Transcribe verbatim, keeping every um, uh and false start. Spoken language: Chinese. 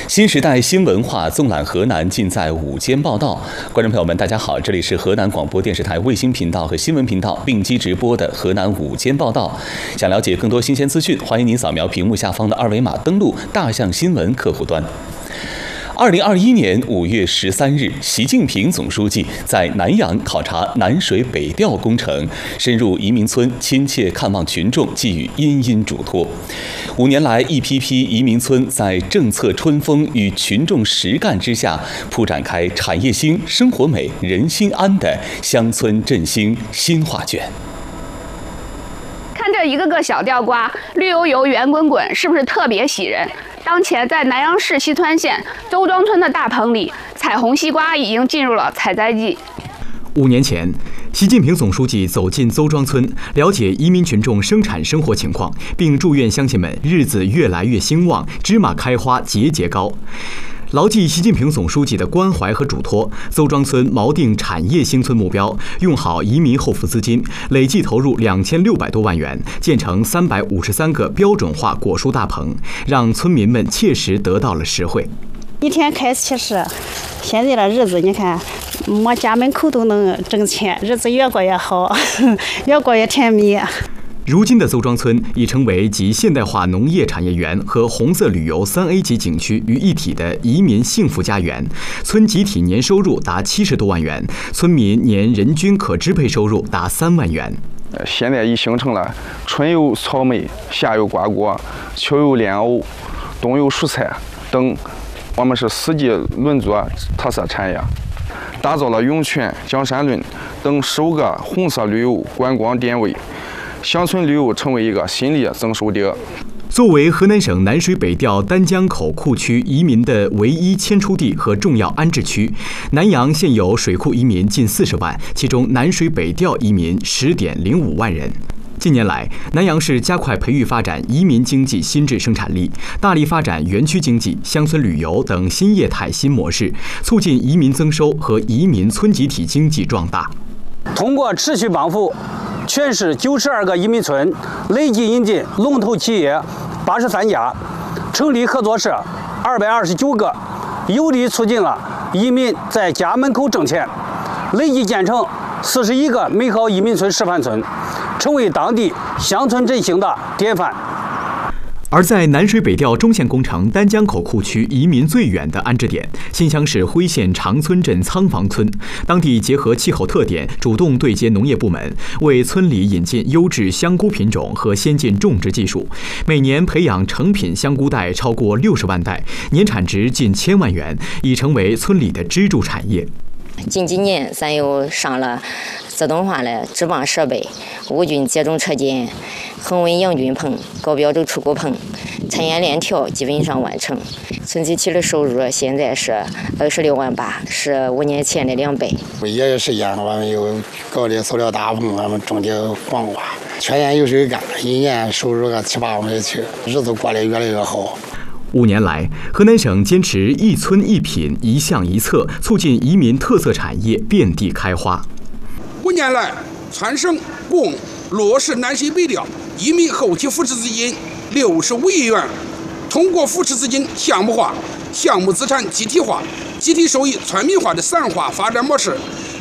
新时代新文化纵览河南，尽在午间报道。观众朋友们，大家好，这里是河南广播电视台卫星频道和新闻频道并机直播的河南午间报道。想了解更多新鲜资讯，欢迎您扫描屏幕下方的二维码登录大象新闻客户端。二零二一年五月十三日，习近平总书记在南阳考察南水北调工程，深入移民村，亲切看望群众，寄予殷殷嘱托。五年来，一批批移民村在政策春风与群众实干之下，铺展开产业兴、生活美、人心安的乡村振兴新画卷。 看这一个个小吊瓜，绿油油、圆滚滚，是不是特别喜人？当前在南阳市西川县周庄村的大棚里，彩虹西瓜已经进入了采摘季。 五年前，习近平总书记走进邹庄村，了解移民群众生产生活情况，并祝愿乡亲们日子越来越兴旺，芝麻开花节节高。牢记习近平总书记的关怀和嘱托，邹庄村锚定产业兴村目标，用好移民后付资金，累计投入两千六百多万元，建成三百五十三个标准化果蔬大棚，让村民们切实得到了实惠。 一天开七十，现在的日子你看，我家门口都能挣钱，日子越过越好，越过越甜蜜。 如今的邹庄村已成为集现代化农业产业园和红色旅游三 A 级景区于一体的移民幸福家园，村集体年收入达七十多万元，村民年人均可支配收入达三万元。 现在已形成了春有草莓，夏有瓜果，秋有莲藕，冬有蔬菜等，我们是四季轮作特色产业，打造了涌泉、江山论等十五个红色旅游观光点位。乡村旅游成为一个新的增收点。 作为河南省南水北调丹江口库区移民的唯一迁出地和重要安置区，南阳现有水库移民近四十万，其中南水北调移民十点零五万人。近年来，南阳市加快培育发展移民经济新质生产力，大力发展园区经济、乡村旅游等新业态新模式，促进移民增收和移民村集体经济壮大。 通过持续帮扶全市九十二个移民村，累计引进龙头企业八十三家，成立合作社二百二十九个，有力促进了移民在家门口挣钱，累计建成四十一个美好移民村示范村，成为当地乡村振兴的典范。 而在南水北调中线工程丹江口库区移民最远的安置点新乡市辉县长村镇仓房村，当地结合气候特点，主动对接农业部门，为村里引进优质香菇品种和先进种植技术，每年培养成品香菇袋超过六十万袋，年产值近千万元，已成为村里的支柱产业。 近几年，咱又上了自动化的直泵设备、无菌接种车间、恒温养菌棚、高标准出锅棚，产业链条基本上完成。村集体的收入现在是二十六万八，是五年前的两倍。 也是一样，我们有搞的塑料大棚，我们种的黄瓜，全年有水干，一年收入个七八万去，日子过得越来越好。 五年来，河南省坚持一村一品、一项一策，促进移民特色产业遍地开花。 五年来，全省共落实南水北调移民后期扶持资金六十五亿元，通过扶持资金项目化、项目资产集体化、集体收益村民化的三化发展模式，